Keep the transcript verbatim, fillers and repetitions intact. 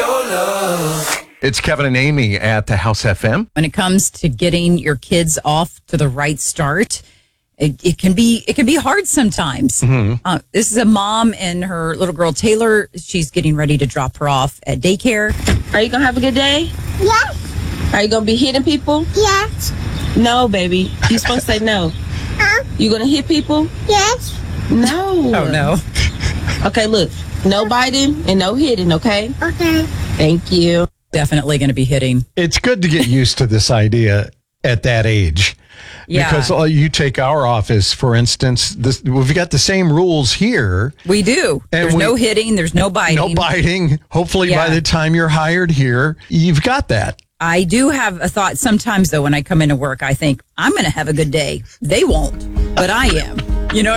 your love. It's Kevin and Amy at the House F M. When it comes to getting your kids off to the right start, it, it can be it can be hard sometimes. Mm-hmm. Uh, this is a mom and her little girl Taylor. She's getting ready to drop her off at daycare. Are you gonna have a good day? Yes. Are you gonna be hitting people? Yes. No, baby. You're supposed to say no. Uh, You gonna hit people? yes. No. Oh no! Okay, look. No biting and no hitting. Okay. Okay. Thank you. Definitely going to be hitting. It's good to get used to this idea at that age. Yeah. Because uh, you take our office, for instance, this, we've got the same rules here. We do. And There's we- no hitting. There's no biting. No biting. Hopefully Yeah. by the time you're hired here, you've got that. I do have a thought sometimes, though, when I come into work, I think, I'm going to have a good day. They won't, but I am. You know